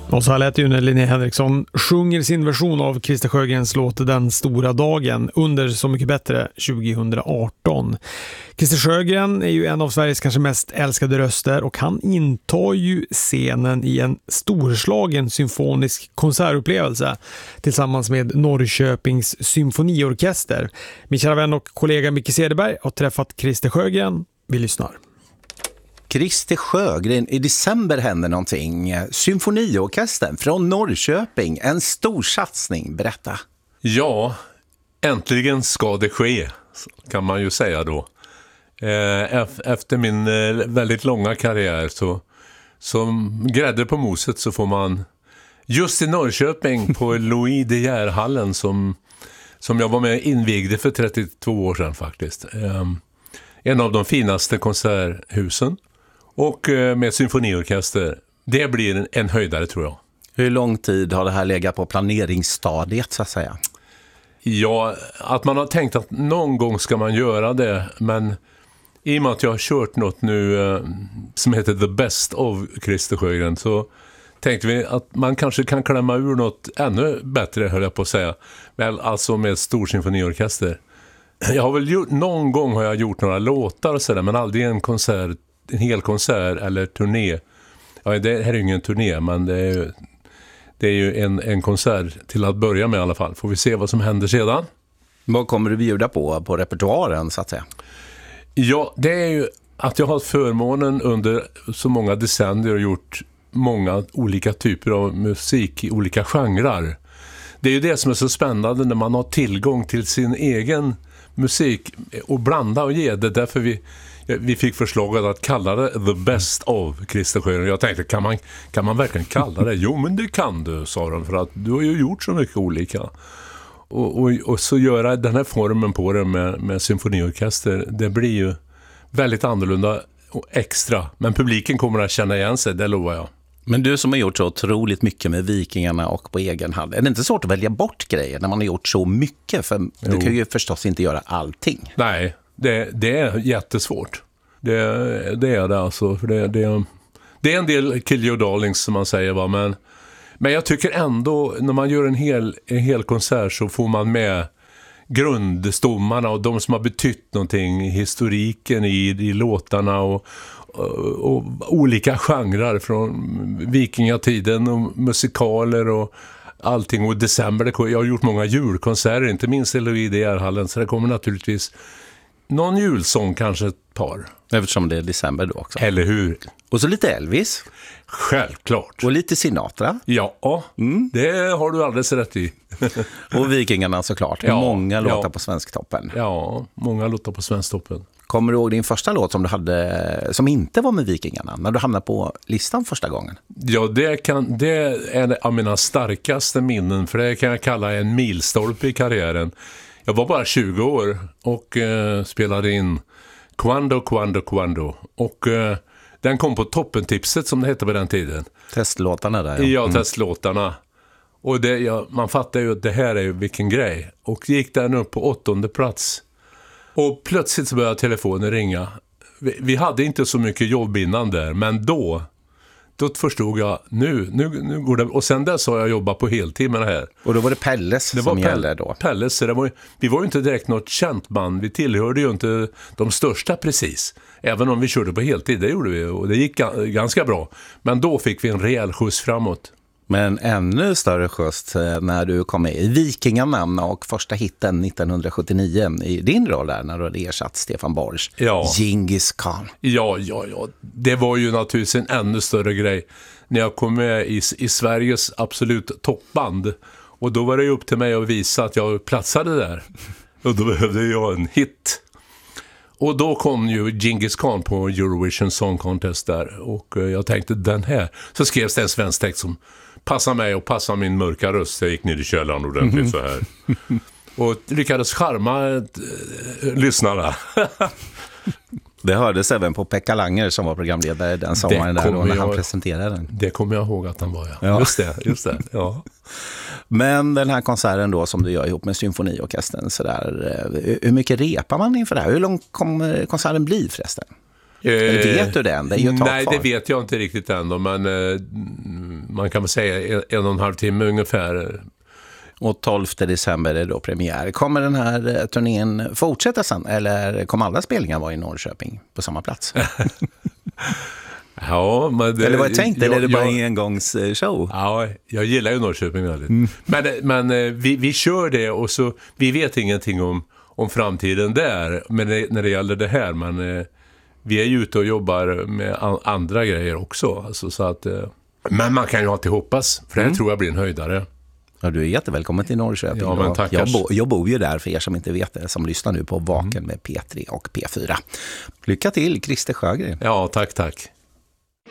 Och så här lät ju när Linnea Henriksson sjunger sin version av Christer Sjögrens låt Den stora dagen under Så mycket bättre 2018. Christer Sjögren är ju en av Sveriges kanske mest älskade röster och han intar ju scenen i en storslagen symfonisk konsertupplevelse tillsammans med Norrköpings symfoniorkester. Min kära vän och kollega Micke Cederberg har träffat Christer Sjögren. Vi lyssnar. Christer Sjögren, i december händer någonting. Symfoniorkestern från Norrköping, en stor satsning. Berätta. Ja, äntligen ska det ske, kan man ju säga då. Efter min väldigt långa karriär så som grädde på moset så får man just i Norrköping på Louis de Geer-hallen som jag var med och invigde för 32 år sedan faktiskt. En av de finaste konserthusen. Och med symfoniorkester. Det blir en höjdare tror jag. Hur lång tid har det här legat på planeringsstadiet så att säga? Ja, att man har tänkt att någon gång ska man göra det. Men i och med att jag har kört något nu som heter The Best of Christer Sjögren så tänkte vi att man kanske kan klämma ur något ännu bättre, höll jag på att säga. Men alltså med stor symfoniorkester. Jag har väl någon gång har jag gjort några låtar och sådär, men aldrig en hel konsert eller turné. Ja, det här är ju ingen turné, men det är ju en konsert till att börja med i alla fall. Får vi se vad som händer sedan. Vad kommer du bjuda på repertoaren så att säga? Ja, det är ju att jag har förmånen under så många decennier och gjort många olika typer av musik i olika genrer. Det är ju det som är så spännande när man har tillgång till sin egen musik och blanda och ge det. Därför vi fick förslaget att kalla det The Best of Christer Sjögren. Jag tänkte, kan man verkligen kalla det? Jo, men det kan du, sa de, för att du har ju gjort så mycket olika. Och så göra den här formen på det med symfoniorkester, det blir ju väldigt annorlunda och extra. Men publiken kommer att känna igen sig, det lovar jag. Men du som har gjort så otroligt mycket med Vikingarna och på egen hand, är det inte svårt att välja bort grejer när man har gjort så mycket? För du kan ju förstås inte göra allting. Nej, det är jättesvårt. Det är det alltså. För det är en del Kill Your Darlings som man säger, va? Men jag tycker ändå när man gör en hel konsert så får man med grundstommarna och de som har betytt någonting, historiken i låtarna och olika genrer från vikingatiden och musikaler och allting. Och i december, jag har gjort många julkonserter, inte minst i Louis de Geer-hallen, så det kommer naturligtvis någon julsång, kanske ett par. Eftersom det är december då också. Eller hur? Och så lite Elvis. Självklart. Och lite Sinatra. Ja, det har du alldeles rätt i. Och Vikingarna såklart. Ja, många låtar på Svensktoppen. Ja, många låtar på Svensktoppen. Kommer du ihåg din första låt som du hade, som inte var med Vikingarna, när du hamnade på listan första gången? Ja, det är av mina starkaste minnen, för det kan jag kalla en milstolpe i karriären. Jag var bara 20 år och spelade in Quando. Och den kom på toppentipset, som det hette på den tiden. Testlåtarna där. Ja, testlåtarna. Och man fattar ju att det här är ju vilken grej. Och gick den upp på 8:e plats. Och plötsligt så började telefonen ringa. Vi hade inte så mycket jobb innan där, men då förstod jag, nu går det. Och sen dess har jag jobbat på heltid med det här. Och då var det Pelles som gällde då? Pelles, så vi var ju inte direkt något känt band. Vi tillhörde ju inte de största precis. Även om vi körde på heltid, det gjorde vi. Och det gick ganska bra. Men då fick vi en rejäl skjuts framåt. Men ännu större skjuts när du kom med i Vikingarna och första hitten 1979 i din roll där, när du hade ersatt Stefan Borsch. Ja. Genghis Khan. Ja. Det var ju naturligtvis en ännu större grej när jag kom med i Sveriges absolut toppband. Och då var det ju upp till mig att visa att jag platsade där. Och då behövde jag en hit. Och då kom ju Genghis Khan på Eurovision Song Contest där. Och jag tänkte, den här. Så skrevs det en svensk text som passar mig och passar min mörka röst. Jag gick ner i källaren ordentligt så här. Och lyckades charma lyssnarna. Det hördes även på Pekka Langer som var programledare den sommaren där då, när han presenterade den. Det kommer jag ihåg att han var, ja. Just det, ja. Men den här konserten då som du gör ihop med symfoniorkestern, så där, hur mycket repar man inför det här? Hur lång kommer konserten bli förresten? Eller vet du det än? Det är ju ett tag nej, kvar. det vet jag inte riktigt ändå, men man kan väl säga 1,5 timme ungefär. Och 12 december är då premiär. Kommer den här turnén fortsätta sen? Eller kommer alla spelningar vara i Norrköping på samma plats? Ja, men det, eller vad jag tänkte, eller är det bara en engångsshow? Ja, jag gillar ju Norrköping väldigt. Men vi kör det och så, vi vet ingenting om framtiden där, men när det gäller det här, men vi är ju ute och jobbar med andra grejer också. Alltså, så att, men man kan ju alltid hoppas, för det här tror jag blir en höjdare. Ja, du är jättevälkommen till Norrköping. Ja, men tack. Jag bor ju där, för er som inte vet det, som lyssnar nu på Vaken med P3 och P4. Lycka till, Christer Sjögren. Ja, tack.